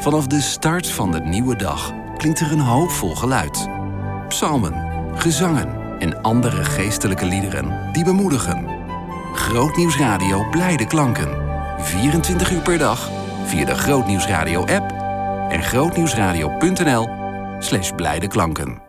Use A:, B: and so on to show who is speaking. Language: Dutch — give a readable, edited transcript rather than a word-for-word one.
A: Vanaf de start van de nieuwe dag klinkt er een hoopvol geluid. Psalmen, gezangen en andere geestelijke liederen die bemoedigen. Grootnieuwsradio Blijde Klanken. 24 uur per dag via de Grootnieuwsradio app en grootnieuwsradio.nl/blijdeklanken.